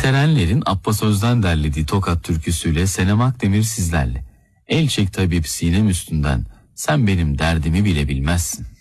Ferit Erenler'in Abbas Öz'den derlediği Tokat türküsüyle Senem Akdemir sizlerle. El çek tabip sinem üstünden, sen benim derdimi bile bilmezsin.